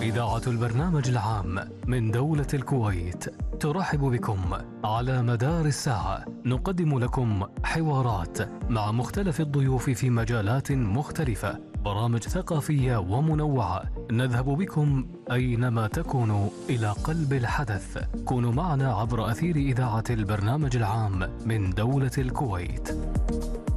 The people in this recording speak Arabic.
إذاعة البرنامج العام من دولة الكويت ترحب بكم. على مدار الساعة نقدم لكم حوارات مع مختلف الضيوف في مجالات مختلفة، برامج ثقافية ومنوعة. نذهب بكم أينما تكونوا إلى قلب الحدث. كونوا معنا عبر أثير إذاعة البرنامج العام من دولة الكويت.